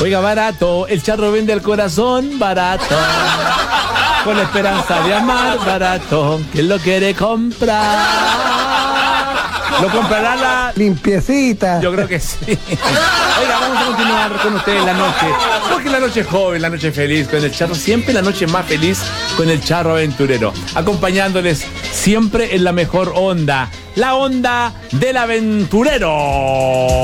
Oiga, barato, el charro vende el corazón, barato. Con la esperanza de amar, barato. ¿Quién lo quiere comprar? ¿Lo comprará la limpiecita? Yo creo que sí. Oiga, vamos a continuar con ustedes la noche. Porque la noche es joven, la noche es feliz con el charro. Siempre la noche más feliz con el charro aventurero. Acompañándoles siempre en la mejor onda. La onda del aventurero.